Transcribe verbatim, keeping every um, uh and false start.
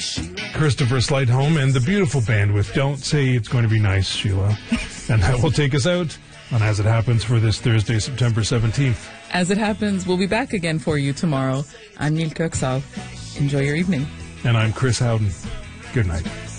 Christopher Slightholm and the beautiful band with Don't Say It's Going to Be Nice, Sheila. And that will take us out on As It Happens for this Thursday, September seventeenth. As it happens, we'll be back again for you tomorrow. I'm Neil Kirksall. Enjoy your evening. And I'm Chris Howden. Good night.